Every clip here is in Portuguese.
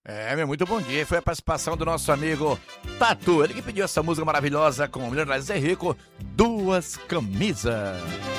Muito bom dia. Foi a participação do nosso amigo Tatu. Ele que pediu essa música maravilhosa com o Milionário Zé Rico, Duas Camisas.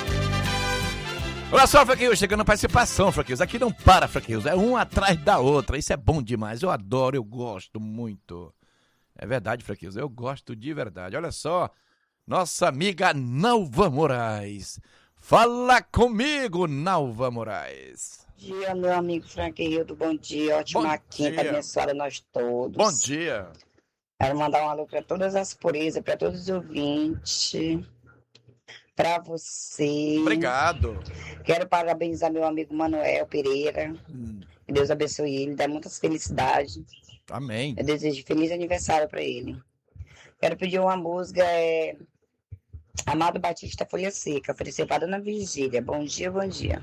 Olha só, Fraquinhos, chegando participação, Fraquinhos. Aqui não para, Fraquinhos. É um atrás da outra. Isso é bom demais. Eu adoro, eu gosto muito. É verdade, Fraquinhos. Eu gosto de verdade. Olha só, nossa amiga Nalva Moraes. Fala comigo, Nalva Moraes. Bom dia, meu amigo Franqueildo, bom dia, ótima quinta, abençoada a nós todos. Bom dia. Quero mandar um alô para todas as purezas, para todos os ouvintes, para você. Obrigado. Quero parabenizar meu amigo Manuel Pereira, que Deus abençoe ele, dá muitas felicidades. Amém. Eu desejo feliz aniversário para ele. Quero pedir uma música, Amado Batista Folha Seca, oferecer para Dona Virgília. Bom dia, bom dia.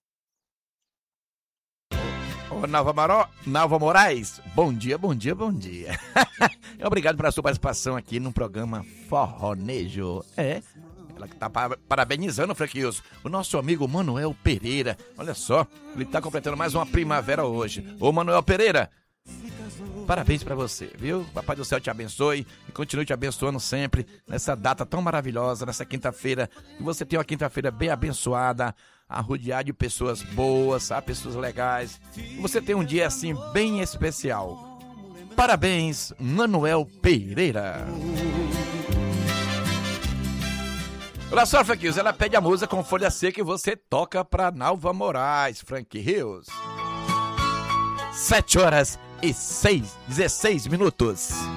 Ô, Nalva Moraes, bom dia, bom dia, bom dia. Obrigado pela sua participação aqui no programa Forronejo. Ela que tá parabenizando, Franquinhos, o nosso amigo Manuel Pereira. Olha só, ele tá completando mais uma primavera hoje. Ô, Manuel Pereira, parabéns pra você, viu? Papai do céu te abençoe e continue te abençoando sempre nessa data tão maravilhosa, nessa quinta-feira. Que você tenha uma quinta-feira bem abençoada, arrodeado de pessoas boas, sabe? Pessoas legais. E você tem um dia assim bem especial. Parabéns, Manuel Pereira. Olha só, Franquinhos, ela pede a música com Folha Seca e você toca pra Nalva Moraes, Frank Rios. 7 horas e 16 minutos.